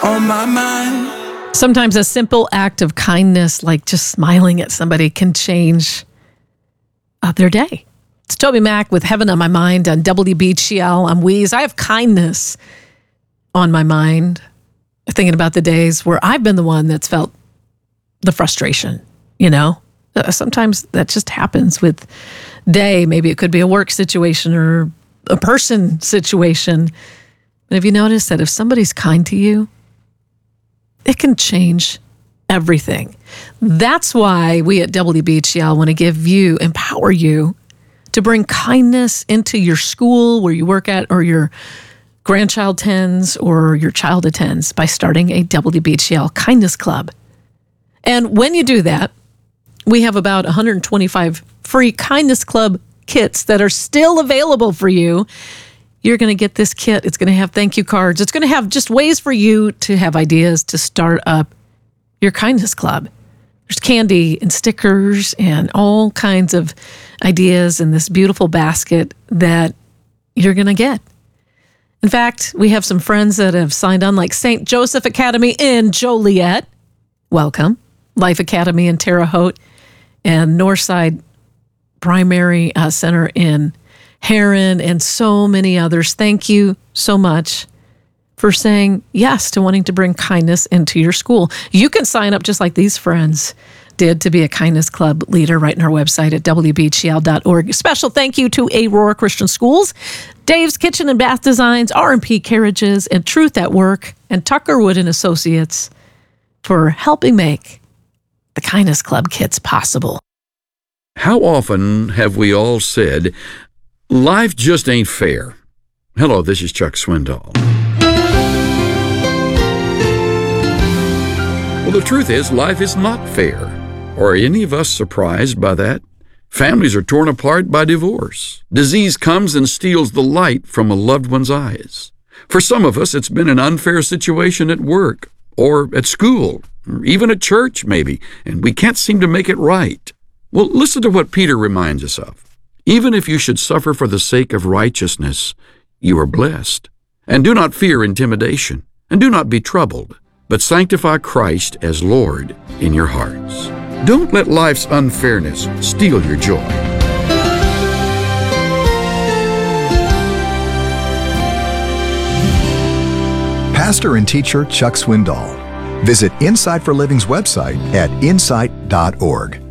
on my mind. Sometimes a simple act of kindness, like just smiling at somebody, can change their day. It's Toby Mac with Heaven on My Mind on WBGL. I'm Weeze. I have kindness on my mind, thinking about the days where I've been the one that's felt the frustration, you know? Sometimes that just happens with day. Maybe it could be a work situation or a person situation. But have you noticed that if somebody's kind to you, it can change everything? That's why we at WBGL want to empower you to bring kindness into your school where you work at, or your grandchild attends, or your child attends, by starting a WBGL Kindness Club. And when you do that, we have about 125 free Kindness Club kits that are still available for you. You're going to get this kit. It's going to have thank you cards. It's going to have just ways for you to have ideas to start up your Kindness Club. There's candy and stickers and all kinds of ideas in this beautiful basket that you're going to get. In fact, we have some friends that have signed on, like St. Joseph Academy in Joliet. Welcome. Life Academy in Terre Haute, and Northside Primary Center in Heron, and so many others. Thank you so much for saying yes to wanting to bring kindness into your school. You can sign up just like these friends did to be a Kindness Club leader right on our website at WBGL.org. Special thank you to Aurora Christian Schools, Dave's Kitchen and Bath Designs, R&P Carriages, and Truth at Work, and Tucker Wood and Associates for helping make the Kindness Club kits possible. How often have we all said, life just ain't fair? Hello, this is Chuck Swindoll. Well, the truth is, life is not fair. Are any of us surprised by that? Families are torn apart by divorce. Disease comes and steals the light from a loved one's eyes. For some of us, it's been an unfair situation at work, or at school, or even at church, maybe, and we can't seem to make it right. Well, listen to what Peter reminds us of. Even if you should suffer for the sake of righteousness, you are blessed. And do not fear intimidation, and do not be troubled, but sanctify Christ as Lord in your hearts. Don't let life's unfairness steal your joy. Pastor and teacher Chuck Swindoll. Visit Insight for Living's website at insight.org.